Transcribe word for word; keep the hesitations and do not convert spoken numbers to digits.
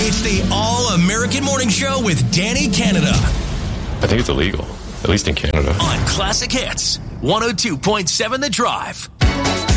It's the All-American Morning Show with Danny Canada. I think it's illegal, at least in Canada. On Classic Hits, one oh two point seven The Drive.